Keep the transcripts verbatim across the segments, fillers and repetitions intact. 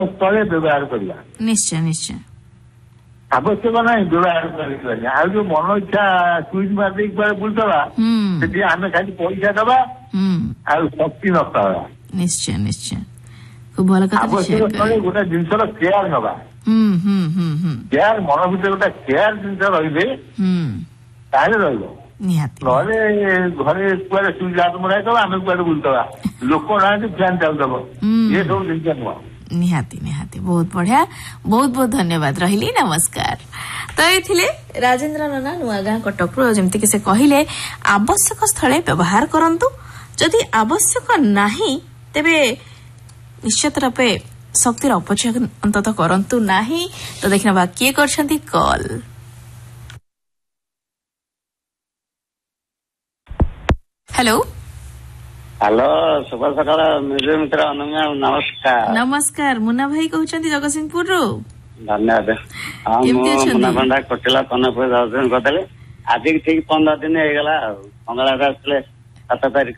तले व्यवहार करवा निश्चय निश्चय आवश्यक नहीं व्यवहार कर आ जो मन इच्छा स्विच मार बुलवा आम खाली पैसा दबा आ शक्ति नवा निश्चय निश्चय खूब भल कथा आवश्यक गोटे जिन केयर नवा केयर मन भर गोटे केयर जिन रे घरे कुआडे स्विच हाथ मराई दबा आम कुआडे बुलवा लोक ना फैन चलदब ये सब जिन नुआ निहाती निहाती बहुत बढ़िया बहुत बहुत धन्यवाद रही नमस्कार। तो ये राजेंद्र नना नुआगाँ कटक जमती कि से कहले आवश्यक स्थले व्यवहार करंतु जदि आवश्यक नहीं तेबे निश्चित रूपे शक्तिर अपचय अंतत करंतु नहीं। तो देखना किए करछंती कॉल। हेलो हेलो शुभ सकाल म्यूजिक मित्र अनन्या नमस्कार। नमस्कार मुन्ना भाई कहते जगतसिंहपुर रु धन्यवाद। हाँ मुन्ना पंडा कटिला कनपुर दर्शन करते आज ठीक पंद्रह दिन होगा मंगलवार आसते सात तारीख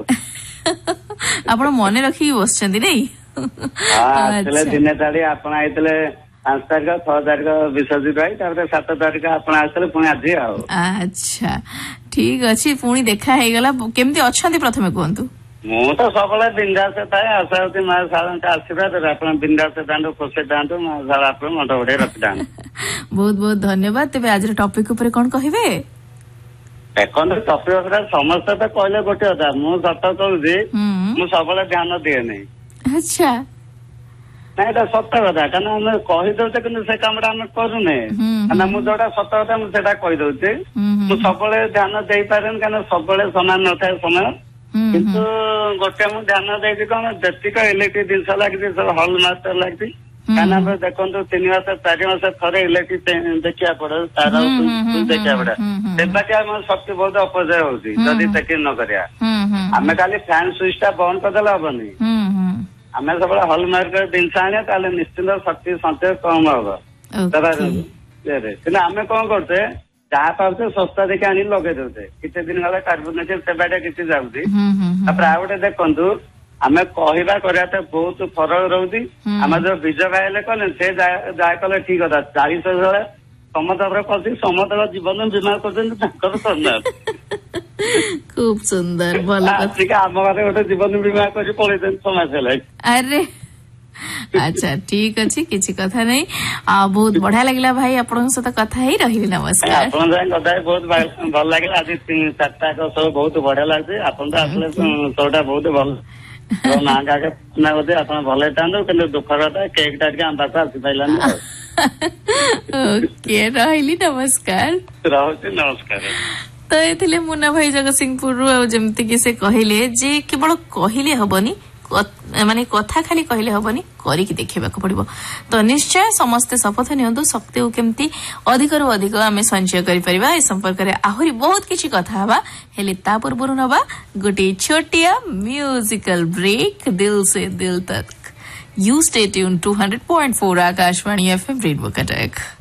आप मन रखी बस नहीं दिन छाड़ी आप पांच तारीख छह तारीख विसर्जित है सात तारीख आप पुणी आज अच्छा ठीक अच्छे पुणी देखा केमती अच्छा प्रथमे कहतु मु तो सब बिंदास थाए आशावती माँ साल आशीर्वाद आप बिंदास था खुशी था माँ साल आप मत बढ़े रखी था बहुत बहुत धन्यवाद। तेज आज टॉपिक ऊपर कौन कहे देखो टॉपिक समस्ते तो कहले गोटे कथा मु सत कहे मु सब ध्यान दिए नहीं। अच्छा ना ये सत कथा क्या आम कहीदे कि से कम आम करूने मुझे जोटा सत कथा मुझे कहीदे मुझे सब ध्यान दे पारे क्या सब समान न था समय किंतु गोटे मुझे ध्यान दे कौन जेतिक इलेक्ट्रिक जिन लगी सब हल मास्टर लगी क्या देखो तीन मास चार मास थे इलेक्ट्रिक देखा पड़े तार देखा पड़े से शक्ति बहुत अपचय होती चेकिंग न करा आम खाली फैन स्विच टा बंद करदे हेनी आम सब हल मार्क जिन आने निश्चिंत शक्ति संचय कम हम कि आम कौन करते जहाँ पाते सस्ता देखिए आनी लगे दे किसी दिन गला कार्बोनेटेड सेवाटा किसी जाऊँगी आ गए देखु आम कहवा कर बहुत फरक रोचे आम जो बीज खाइले कले से जहाँ कले ठीक था चालीस हजार समतल कर समतल जीवन बीमा कर खूब सुंदर आम घरे गोटे जीवन बीमा कर पड़े समाज अरे अच्छा ठीक अच्छे किसी कथा नहीं आ बहुत बढ़िया लगला भाई आपन सहित कथा ही रही नमस्कार। आपन कथा बहुत भल लगे आज चार्टा सब बहुत बढ़िया लगे आपन तो आसले शोटा बहुत भल ना गाके बोधे आप भल था कि दुख कथा केक टाइट आम पास आसी पाइलानी ओके रही नमस्कार रही नमस्कार। तो ये मुन्ना भाई जगतसिंहपुर जमती कि से कहले जे केवल कहले हबनी माने कथा खाली कहले हबनी करिकी देखा पड़ो। तो निश्चय समस्ते शपथ नियंतु शक्ति को केमती अधिक रु अधिक आम संचय करिपरिबा ए संपर्क में आहुरी बहुत किछि कथा हवा हेले ता पूर्व नबा गोटे छोटिया म्यूजिकल ब्रेक दिल से दिल तक। You stay tune two hundred point four Akashvani FM radio Cuttack.